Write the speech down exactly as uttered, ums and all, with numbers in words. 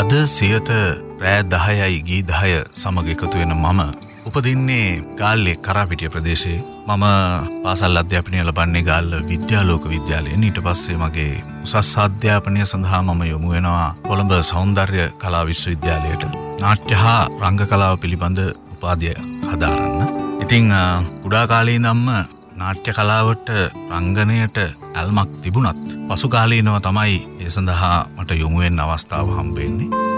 අද සියත රෑ දහයයි ගී දහය සමග එකතු වෙන මම උපදින්නේ ගාල්ලේ කරාපිටිය ප්‍රදේශයේ. මම පාසල් අධ්‍යාපනය ලබන්නේ ගාල්ල විද්‍යාලෝක විද්‍යාලයෙන්. ඊට පස්සේ මගේ උසස් අධ්‍යාපනය සඳහා මම යොමු වෙනවා කොළඹ සෞන්දර්ය කලා විශ්වවිද්‍යාලයට නාට්‍ය හා රංග කලාව පිළිබඳ උපාධිය හදාරන්න. ඉතින් කුඩා කාලේ ඉඳන්ම නාට්‍ය කලාවට රංගනයට ඇල්මක් තිබුණත් පසු කාලීනව තමයි ඒ සඳහා මට යොමු වෙන්න අවස්ථාව හම්බෙන්නේ.